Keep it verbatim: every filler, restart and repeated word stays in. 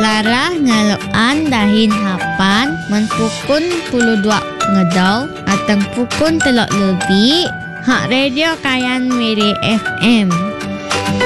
Larah ngaloan dahin hapan menpukun puluh dua ngedau atau pukun telok lebih hak radio Kayan Miri F M.